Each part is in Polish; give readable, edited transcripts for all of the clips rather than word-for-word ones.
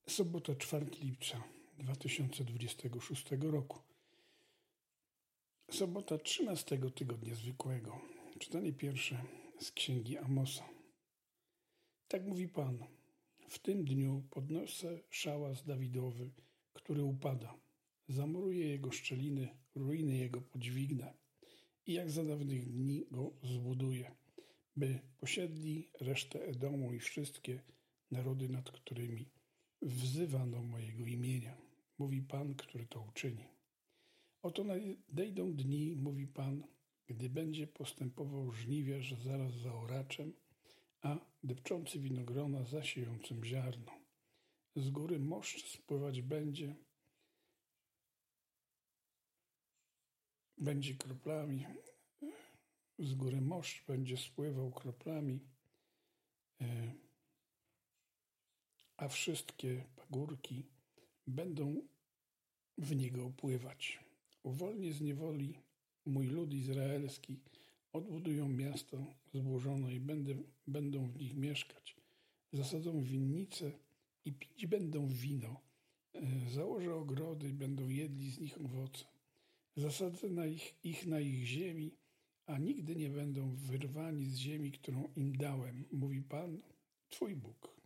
Sobota 4 lipca 2026 roku. Sobota 13 tygodnia zwykłego. Czytanie pierwsze z księgi Amosa. Tak mówi Pan. W tym dniu podniosę szałas Dawidowy, który upada. Zamuruję jego szczeliny, ruiny jego podźwignę i jak za dawnych dni go zbuduję, by posiedli resztę Edomu i wszystkie narody, nad którymi wzywano mojego imienia. Mówi Pan, który to uczyni. Oto nadejdą dni, mówi Pan, gdy będzie postępował żniwiarz zaraz za oraczem, a depczący winogrona zasiejącym ziarno. Z góry moszcz spływać będzie kroplami, z góry moszcz będzie spływał kroplami, a wszystkie pagórki będą w niego opływać. Uwolnię z niewoli mój lud izraelski, odbudują miasto zburzone i będą w nich mieszkać. Zasadzą winnice i pić będą wino. Założę ogrody i będą jedli z nich owoce. Zasadzę ich na ich ziemi, a nigdy nie będą wyrwani z ziemi, którą im dałem, mówi Pan, Twój Bóg.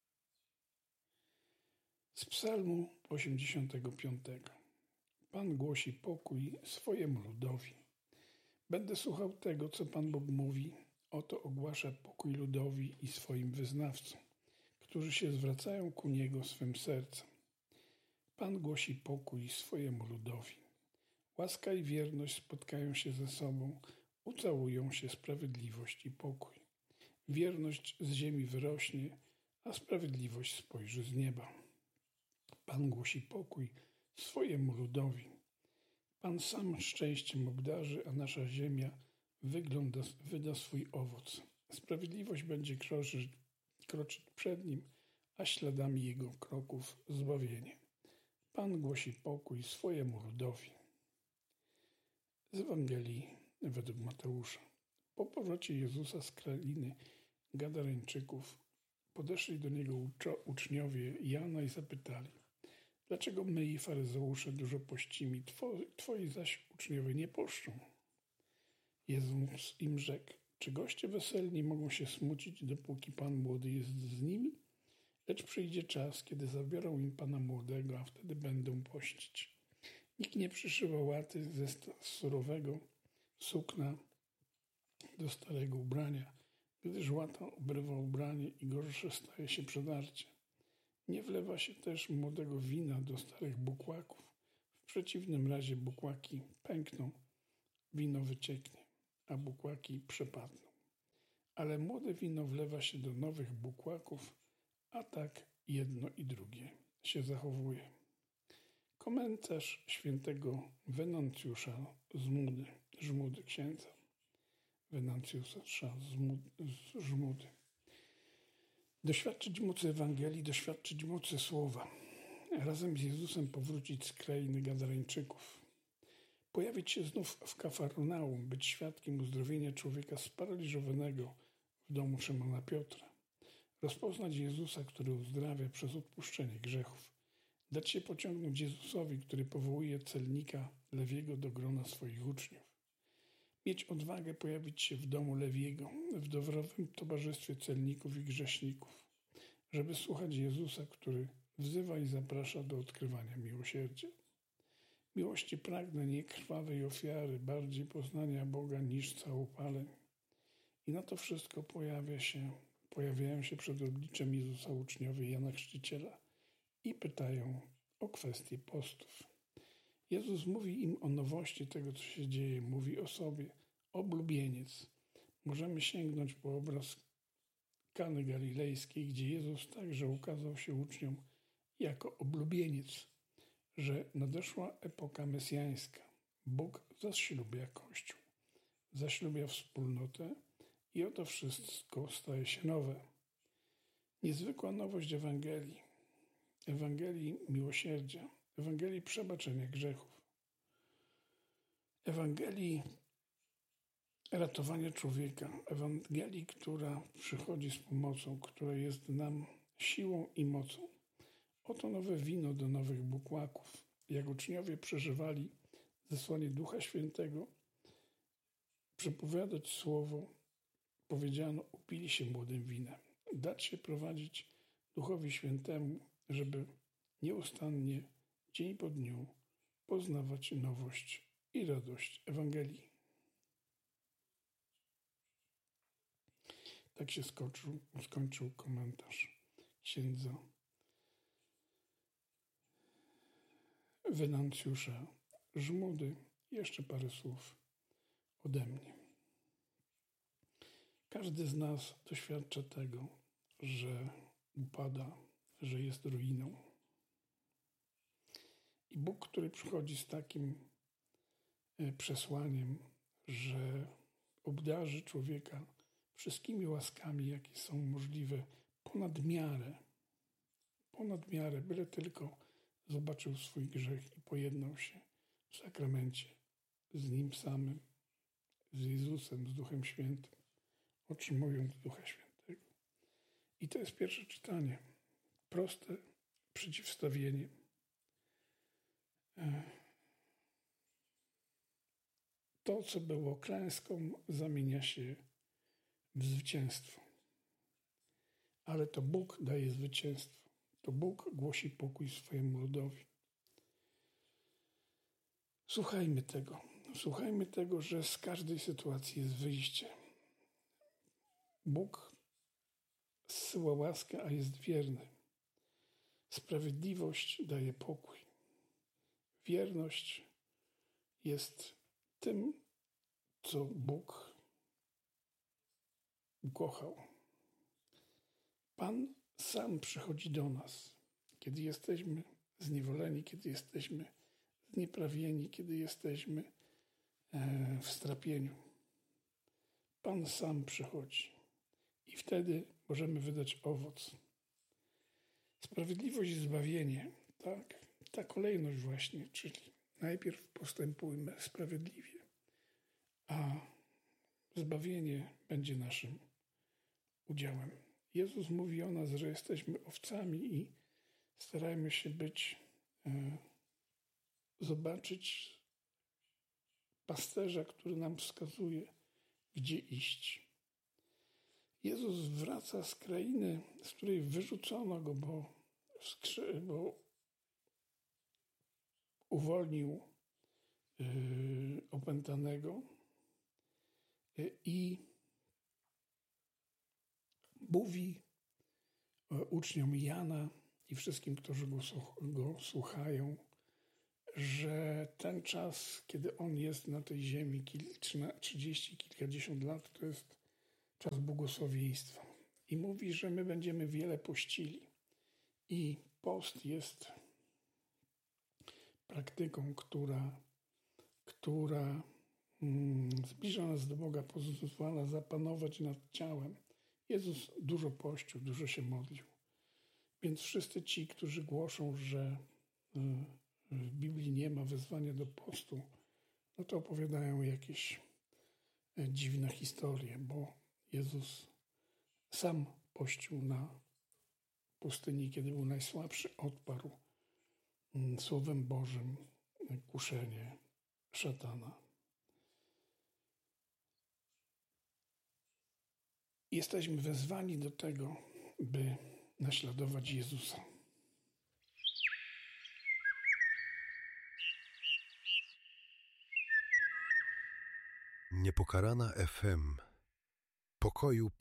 Z Psalmu 85. Pan głosi pokój swojemu ludowi. Będę słuchał tego, co Pan Bóg mówi. Oto ogłasza pokój ludowi i swoim wyznawcom, którzy się zwracają ku Niego swym sercem. Pan głosi pokój swojemu ludowi. Łaska i wierność spotkają się ze sobą, ucałują się sprawiedliwość i pokój. Wierność z ziemi wyrośnie, a sprawiedliwość spojrzy z nieba. Pan głosi pokój swojemu ludowi. Pan sam szczęściem obdarzy, a nasza ziemia wyda swój owoc. Sprawiedliwość będzie kroczyć przed nim, a śladami jego kroków zbawienie. Pan głosi pokój swojemu ludowi. Z Ewangelii według Mateusza. Po powrocie Jezusa z krainy Gadareńczyków podeszli do Niego uczniowie Jana i zapytali: dlaczego my i faryzeusze dużo pościmy, twoi zaś uczniowie nie poszczą? Jezus im rzekł: czy goście weselni mogą się smucić, dopóki Pan młody jest z nimi? Lecz przyjdzie czas, kiedy zabiorą im Pana młodego, a wtedy będą pościć. Nikt nie przyszywa łaty ze surowego sukna do starego ubrania, gdyż łata obrywa ubranie i gorsze staje się przedarcie. Nie wlewa się też młodego wina do starych bukłaków. W przeciwnym razie bukłaki pękną, wino wycieknie, a bukłaki przepadną. Ale młode wino wlewa się do nowych bukłaków, a tak jedno i drugie się zachowuje. Komentarz świętego Wenancjusza Żmudy, księdza Wenancjusza z Żmudy. Doświadczyć mocy Ewangelii, doświadczyć mocy Słowa. Razem z Jezusem powrócić z krainy Gadareńczyków. Pojawić się znów w Kafarnaum, być świadkiem uzdrowienia człowieka sparaliżowanego w domu Szymona Piotra. Rozpoznać Jezusa, który uzdrawia przez odpuszczenie grzechów. Dać się pociągnąć Jezusowi, który powołuje celnika Lewiego do grona swoich uczniów. Mieć odwagę pojawić się w domu Lewiego, w dobrowym towarzystwie celników i grzeszników, żeby słuchać Jezusa, który wzywa i zaprasza do odkrywania miłosierdzia. Miłości pragnę, nie krwawej ofiary, bardziej poznania Boga niż całopaleń. I na to wszystko pojawiają się przed obliczem Jezusa uczniowie Jana Chrzciciela i pytają o kwestię postów. Jezus mówi im o nowości tego, co się dzieje. Mówi o sobie. Oblubieniec. Możemy sięgnąć po obraz Kany Galilejskiej, gdzie Jezus także ukazał się uczniom jako oblubieniec, że nadeszła epoka mesjańska. Bóg zaślubia Kościół, zaślubia wspólnotę i oto wszystko staje się nowe. Niezwykła nowość Ewangelii. Ewangelii miłosierdzia. Ewangelii przebaczenia grzechów. Ewangelii ratowania człowieka. Ewangelii, która przychodzi z pomocą, która jest nam siłą i mocą. Oto nowe wino do nowych bukłaków. Jak uczniowie przeżywali zesłanie Ducha Świętego, przepowiadać słowo, powiedziano, upili się młodym winem. Dać się prowadzić Duchowi Świętemu, żeby nieustannie, dzień po dniu, poznawać nowość i radość Ewangelii. Tak się skończył komentarz księdza Wenancjusza Żmudy. Jeszcze parę słów ode mnie. Każdy z nas doświadcza tego, że upada, że jest ruiną. I Bóg, który przychodzi z takim przesłaniem, że obdarzy człowieka wszystkimi łaskami, jakie są możliwe, ponad miarę, byle tylko zobaczył swój grzech i pojednał się w sakramencie z Nim samym, z Jezusem, z Duchem Świętym, otrzymując Ducha Świętego. I to jest pierwsze czytanie. Proste przeciwstawienie. To, co było klęską, zamienia się w zwycięstwo. Ale to Bóg daje zwycięstwo. To Bóg głosi pokój swojemu ludowi. Słuchajmy tego, że z każdej sytuacji jest wyjście. Bóg zsyła łaskę, a jest wierny. Sprawiedliwość daje pokój. Wierność jest tym, co Bóg ukochał. Pan sam przychodzi do nas, kiedy jesteśmy zniewoleni, kiedy jesteśmy znieprawieni, kiedy jesteśmy w strapieniu. Pan sam przychodzi i wtedy możemy wydać owoc. Sprawiedliwość i zbawienie, tak, ta kolejność właśnie, czyli najpierw postępujmy sprawiedliwie, a zbawienie będzie naszym udziałem. Jezus mówi o nas, że jesteśmy owcami i starajmy się zobaczyć pasterza, który nam wskazuje, gdzie iść. Jezus wraca z krainy, z której wyrzucono go, bo uwolnił opętanego i mówi uczniom Jana i wszystkim, którzy go słuchają, że ten czas, kiedy on jest na tej ziemi, 30 kilkadziesiąt lat, to jest czas błogosławieństwa. I mówi, że my będziemy wiele pościli. I post jest praktyką, która zbliża nas do Boga, pozwala zapanować nad ciałem. Jezus dużo pościł, dużo się modlił. Więc wszyscy ci, którzy głoszą, że w Biblii nie ma wezwania do postu, no to opowiadają jakieś dziwne historie, bo Jezus sam pościł na pustyni, kiedy był najsłabszy, odparł Słowem Bożym kuszenie szatana. Jesteśmy wezwani do tego, by naśladować Jezusa. Niepokalana FM. Pokoju